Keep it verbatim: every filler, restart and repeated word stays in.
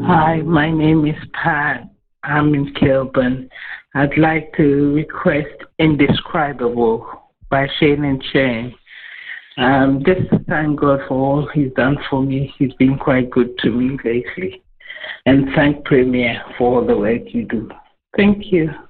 Hi, my name is Pat. I'm in Kilburn. I'd like to request Indescribable by Shane and Shane. Um, just to thank God for all He's done for me. He's been quite good to me lately. And thank Premier for all the work you do. Thank you.